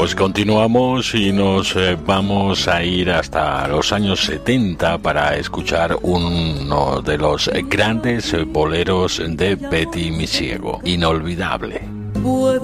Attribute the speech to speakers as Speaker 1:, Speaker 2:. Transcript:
Speaker 1: Pues continuamos y nos vamos a ir hasta los años 70 para escuchar uno de los grandes boleros de Betty Misiego, inolvidable.